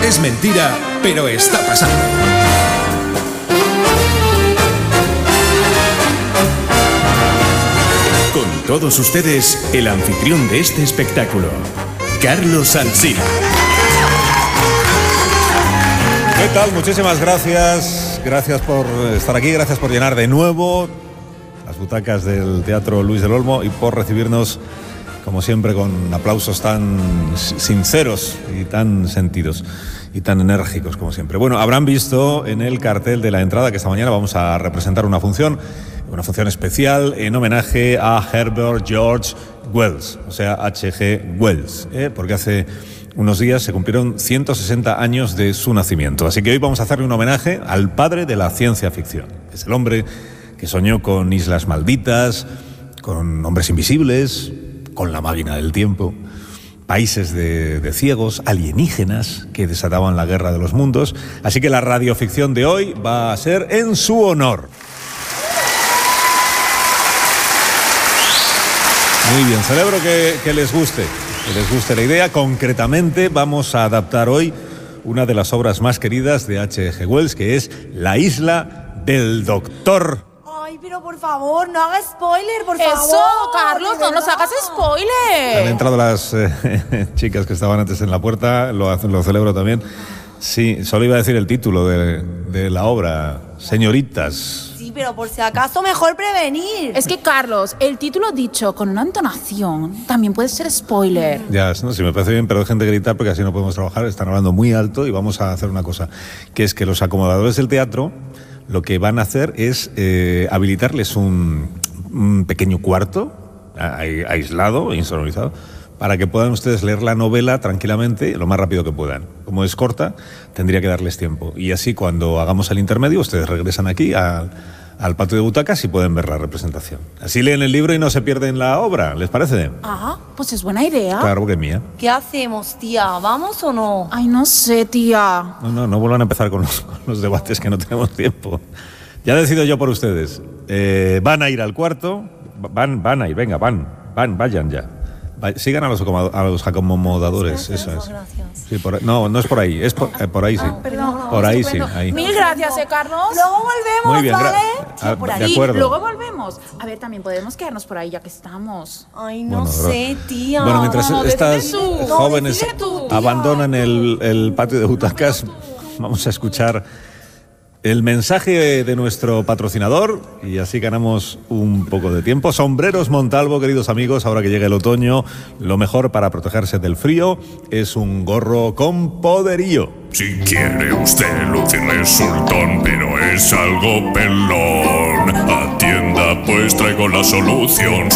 Es mentira, pero está pasando. Con todos ustedes, el anfitrión de este espectáculo, Carlos Alsina. ¿Qué tal? Muchísimas gracias. Gracias por estar aquí, gracias por llenar de nuevo las butacas del Teatro Luis del Olmo y por recibirnos, como siempre, con aplausos tan sinceros y tan sentidos y tan enérgicos como siempre. Bueno, habrán visto en el cartel de la entrada que esta mañana vamos a representar una función especial en homenaje a Herbert George Wells, o sea, H.G. Wells, porque hace unos días se cumplieron 160 años de su nacimiento. Así que hoy vamos a hacerle un homenaje al padre de la ciencia ficción. Es el hombre que soñó con islas malditas, con hombres invisibles, con la máquina del tiempo, países de ciegos, alienígenas que desataban la guerra de los mundos. Así que la radioficción de hoy va a ser en su honor. Muy bien, celebro que les guste la idea. Concretamente vamos a adaptar hoy una de las obras más queridas de H.G. Wells, que es La isla del Doctor. Ay, pero por favor, no hagas spoiler, por favor. Eso, Carlos, no nos hagas spoiler. Han entrado las chicas que estaban antes en la puerta, lo celebro también. Sí, solo iba a decir el título de la obra, Señoritas. Sí, pero por si acaso mejor prevenir. Es que, Carlos, el título dicho con una entonación también puede ser spoiler. Ya, no, sí, me parece bien, pero dejen de gritar porque así no podemos trabajar. Están hablando muy alto y vamos a hacer una cosa, que es que los acomodadores del teatro lo que van a hacer es habilitarles un pequeño cuarto aislado, insonorizado, para que puedan ustedes leer la novela tranquilamente, lo más rápido que puedan. Como es corta, tendría que darles tiempo. Y así, cuando hagamos el intermedio, ustedes regresan aquí al patio de butacas y pueden ver la representación. Así leen el libro y no se pierden la obra, ¿les parece? Ah, pues es buena idea. Claro que es mía. ¿Qué hacemos, tía? ¿Vamos o no? Ay, no sé, tía. No vuelvan a empezar con los debates, que no tenemos tiempo. Ya decido yo por ustedes. Van a ir al cuarto, van a ir, venga, vayan ya. Sigan a los acomodadores, eso es. Gracias. Sí, no es por ahí, es por ahí sí. Perdón. Por ahí sí, ahí. Mil gracias, Carlos. Luego volvemos, Muy bien, ¿vale? Por de ahí. acuerdo. Luego volvemos. A ver, también podemos quedarnos por ahí ya que estamos. Ay, no Bueno, sé, tía. Bueno, mientras No, estas decide tú. jóvenes decide tú, tía. abandonan el patio de butacas, vamos a escuchar el mensaje de nuestro patrocinador y así ganamos un poco de tiempo. Sombreros Montalvo, queridos amigos, ahora que llega el otoño, lo mejor para protegerse del frío es un gorro con poderío. Si quiere usted lucir resultón, pero es algo pelón, atienda pues traigo la solución.